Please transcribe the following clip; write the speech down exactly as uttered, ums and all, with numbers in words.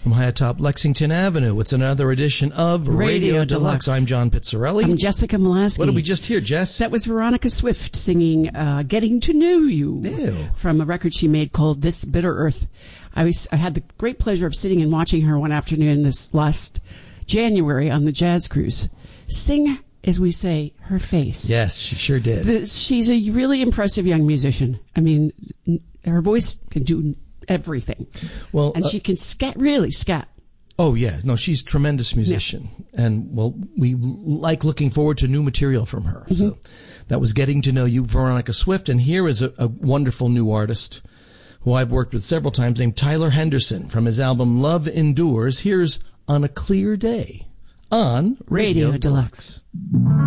From high atop Lexington Avenue, it's another edition of Radio, Radio Deluxe. Deluxe. I'm John Pizzarelli. I'm Jessica Molaski. What did we just hear, Jess? That was Veronica Swift singing uh, Getting to Know You Ew. from a record she made called This Bitter Earth. I, was, I had the great pleasure of sitting and watching her one afternoon this last January on the Jazz Cruise sing, as we say, her face. Yes, she sure did. The, she's a really impressive young musician. I mean, n- her voice can do everything. Well, and uh, she can scat, really scat. Oh, yeah. No, she's a tremendous musician. Yeah. And, well, we like looking forward to new material from her. Mm-hmm. So that was Getting to Know You, Veronica Swift. And here is a, a wonderful new artist who I've worked with several times named Tyler Henderson from his album Love Endures. Here's On a Clear Day on Radio, Radio Deluxe. Deluxe.